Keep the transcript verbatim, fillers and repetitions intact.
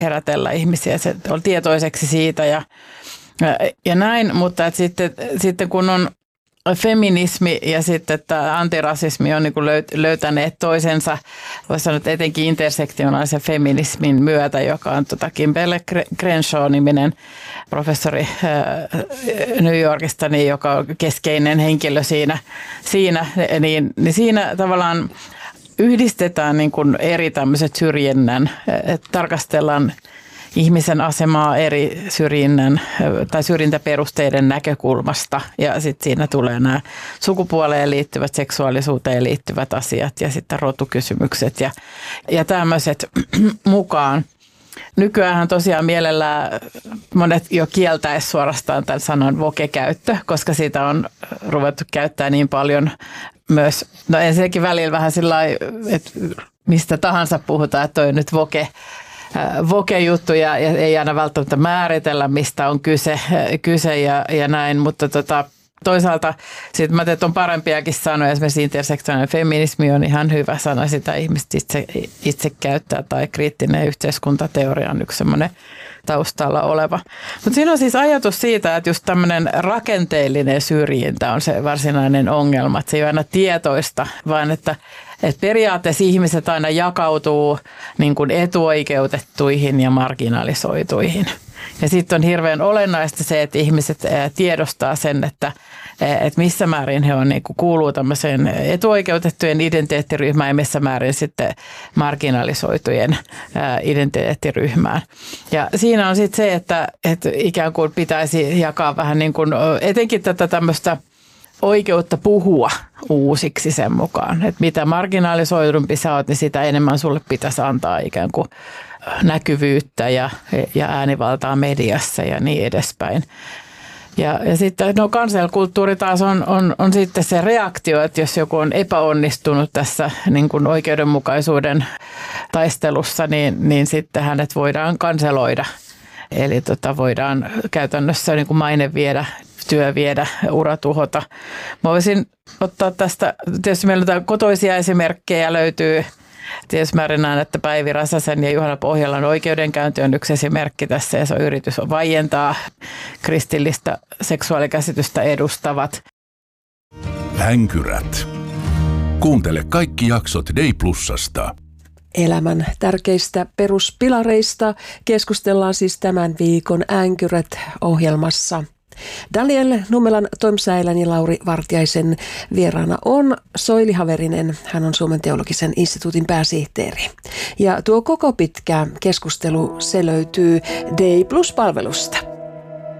herätellä ihmisiä, se on tietoiseksi siitä ja, ja, ja näin, mutta että sitten, sitten kun on feminismi ja sitten tämä antirasismi on niin kuin löytäneet toisensa, voisi sanoa, että etenkin intersektionaalisen feminismin myötä, joka on tota Kimberly Crenshaw-niminen professori New Yorkista, niin joka on keskeinen henkilö siinä, siinä niin, niin siinä tavallaan yhdistetään niin kuin eri tämmöiset syrjinnän, että tarkastellaan ihmisen asemaa eri syrjinnän tai syrjintäperusteiden näkökulmasta ja sitten siinä tulee nämä sukupuoleen liittyvät, seksuaalisuuteen liittyvät asiat ja sitten rotukysymykset ja, ja tämmöiset mukaan. Nykyäänhän tosiaan mielellään monet jo kieltäisi suorastaan tämän sanan woke-käyttö, koska siitä on ruvettu käyttää niin paljon myös, no ensinnäkin välillä vähän sillä lailla, että mistä tahansa puhutaan, että toi nyt woke, woke-juttu ja ei aina välttämättä määritellä, mistä on kyse, kyse ja, ja näin, mutta tota, toisaalta sitten mä teet, että on parempiakin sanoja, esimerkiksi intersektionaalinen feminismi on ihan hyvä sana, sitä ihmiset itse, itse käyttää tai kriittinen yhteiskuntateoria on yksi semmoinen taustalla oleva. Mutta siinä on siis ajatus siitä, että just tämmöinen rakenteellinen syrjintä on se varsinainen ongelma, että se ei ole aina tietoista, vaan että että periaatteessa ihmiset aina jakautuu niin kuin etuoikeutettuihin ja marginalisoituihin. Ja sitten on hirveän olennaista se, että ihmiset tiedostaa sen, että, että missä määrin he on, niin kuin kuuluu tämmöiseen etuoikeutettujen identiteettiryhmään ja missä määrin sitten marginalisoitujen identiteettiryhmään. Ja siinä on sitten se, että, että ikään kuin pitäisi jakaa vähän niin kuin etenkin tätä tämmöistä oikeutta puhua uusiksi sen mukaan. Että mitä marginalisoidumpi sä oot, niin sitä enemmän sulle pitäisi antaa ikään kuin näkyvyyttä ja, ja äänivaltaa mediassa ja niin edespäin. Ja, ja sitten no cancel-kulttuuri taas on, on, on sitten se reaktio, että jos joku on epäonnistunut tässä niin kuin oikeudenmukaisuuden taistelussa, niin, niin sitten hänet voidaan kanseloida. Eli tota, voidaan käytännössä niin kuin maine viedä, työ viedä, ura tuhota. Mä voisin ottaa tästä, tietysti meillä on kotoisia esimerkkejä löytyy. Tietysti mä näen, että Päivi Räsäsen ja Juhana Pohjolan oikeudenkäynti on yksi esimerkki tässä ja se on yritys vaientaa kristillistä seksuaalikäsitystä edustavat. Änkyrät. Kuuntele kaikki jaksot Day Plusasta. Elämän tärkeistä peruspilareista keskustellaan siis tämän viikon Änkyrät-ohjelmassa. Daniel Nummelan, Tom Säilän ja Lauri Vartiaisen vieraana on Soili Haverinen. Hän on Suomen teologisen instituutin pääsihteeri. Ja tuo koko pitkä keskustelu, se löytyy Day Plus-palvelusta.